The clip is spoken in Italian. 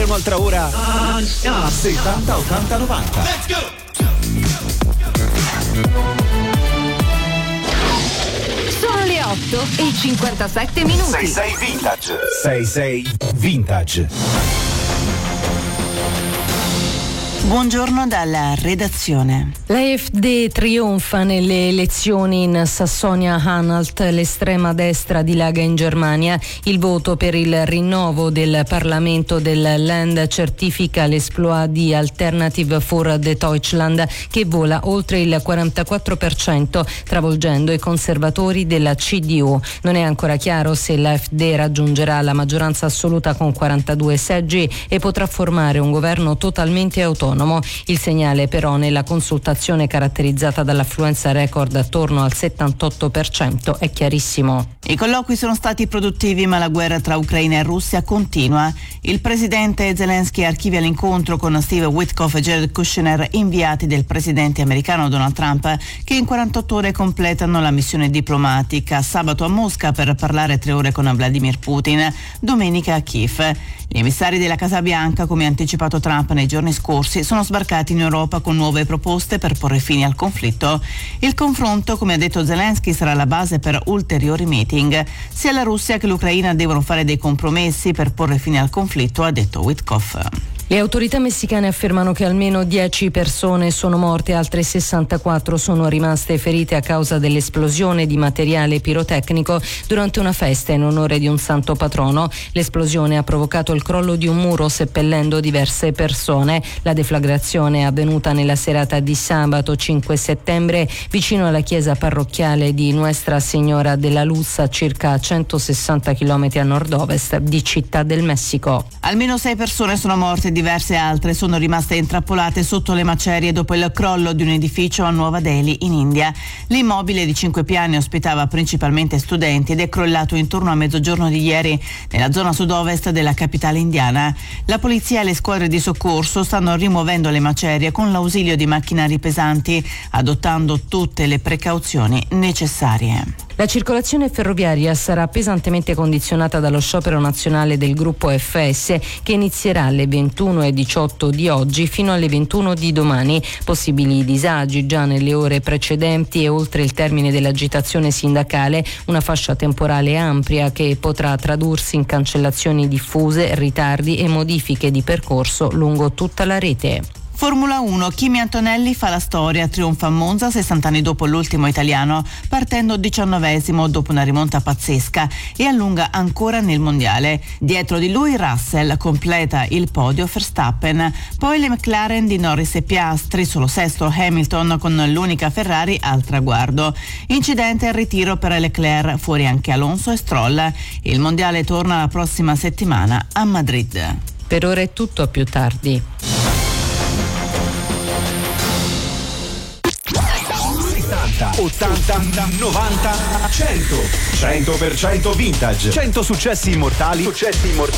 un'altra ora. 70, 80, 90. Let's go! Sono le 8:57. 66 Vintage. 66 Vintage. Buongiorno dalla redazione. L'AfD trionfa nelle elezioni in Sassonia-Anhalt, l'estrema destra dilaga in Germania. Il voto per il rinnovo del Parlamento del Land certifica l'esploit di Alternative for the Deutschland, che vola oltre il 44%, travolgendo i conservatori della CDU. Non è ancora chiaro se l'AfD raggiungerà la maggioranza assoluta con 42 seggi e potrà formare un governo totalmente autonomo. Il segnale però nella consultazione caratterizzata dall'affluenza record attorno al 78% è chiarissimo. I colloqui sono stati produttivi, ma la guerra tra Ucraina e Russia continua. Il presidente Zelensky archivia l'incontro con Steve Witkoff e Jared Kushner, inviati del presidente americano Donald Trump, che in 48 ore completano la missione diplomatica. Sabato a Mosca per parlare 3 ore con Vladimir Putin, domenica a Kiev. Gli emissari della Casa Bianca, come ha anticipato Trump nei giorni scorsi, sono sbarcati in Europa con nuove proposte per porre fine al conflitto. Il confronto, come ha detto Zelensky, sarà la base per ulteriori meeting. Sia la Russia che l'Ucraina devono fare dei compromessi per porre fine al conflitto, ha detto Witkoff. Le autorità messicane affermano che almeno 10 persone sono morte, altre 64 sono rimaste ferite a causa dell'esplosione di materiale pirotecnico durante una festa in onore di un santo patrono. L'esplosione ha provocato il crollo di un muro seppellendo diverse persone. La deflagrazione è avvenuta nella serata di sabato 5 settembre vicino alla chiesa parrocchiale di Nuestra Signora della Luz, a circa 160 km a nord-ovest di Città del Messico. Almeno 6 persone sono morte, diverse altre sono rimaste intrappolate sotto le macerie dopo il crollo di un edificio a Nuova Delhi, in India. L'immobile di 5 piani ospitava principalmente studenti ed è crollato intorno a mezzogiorno di ieri nella zona sud-ovest della capitale indiana. La polizia e le squadre di soccorso stanno rimuovendo le macerie con l'ausilio di macchinari pesanti, adottando tutte le precauzioni necessarie. La circolazione ferroviaria sarà pesantemente condizionata dallo sciopero nazionale del gruppo FS, che inizierà alle 21:18 di oggi fino alle 21 di domani. Possibili disagi già nelle ore precedenti e oltre il termine dell'agitazione sindacale, una fascia temporale ampia che potrà tradursi in cancellazioni diffuse, ritardi e modifiche di percorso lungo tutta la rete. Formula 1, Kimi Antonelli fa la storia, trionfa a Monza 60 anni dopo l'ultimo italiano, partendo 19esimo dopo una rimonta pazzesca, e allunga ancora nel mondiale. Dietro di lui Russell, completa il podio Verstappen, poi le McLaren di Norris e Piastri, solo sesto Hamilton con l'unica Ferrari al traguardo. Incidente al ritiro per Leclerc, fuori anche Alonso e Stroll. Il mondiale torna la prossima settimana a Madrid. Per ora è tutto, a più tardi. 80, 90, 100. 100% vintage. 100 successi immortali.